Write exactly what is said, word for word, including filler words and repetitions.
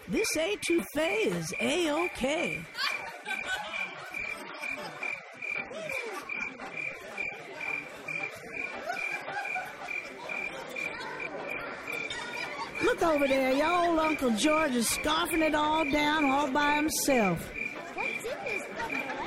This etouffee is A-OK. Look over there, your old Uncle George is scarfing it all down all by himself. What's in this bubble?